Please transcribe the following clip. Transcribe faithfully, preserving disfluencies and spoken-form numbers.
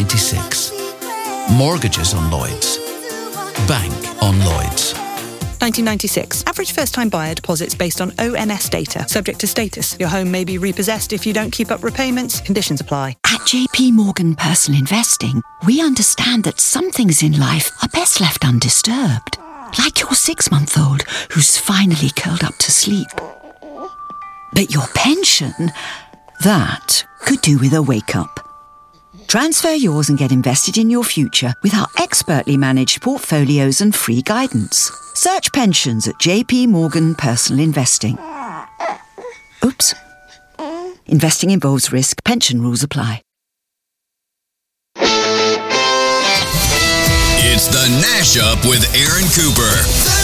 ninety-six. Mortgages on Lloyds. Bank on Lloyds. nineteen ninety-six. Average first-time buyer deposits based on O N S data. Subject to status. Your home may be repossessed if you don't keep up repayments. Conditions apply. At J P Morgan Personal Investing, we understand that some things in life are best left undisturbed. Like your six-month-old who's finally curled up to sleep. But your pension, that could do with a wake-up. Transfer yours and get invested in your future with our expertly managed portfolios and free guidance. Search pensions at J P Morgan Personal Investing. Oops. Investing involves risk. Pension rules apply. It's the Nash Up with Aaron Cooper.